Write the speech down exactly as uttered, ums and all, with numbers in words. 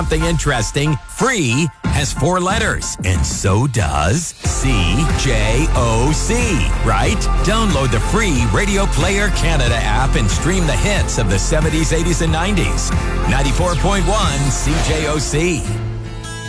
Something interesting. Free has four letters, and so does C J O C, right? Download the free Radio Player Canada app and stream the hits of the seventies, eighties, and nineties. ninety-four point one C J O C.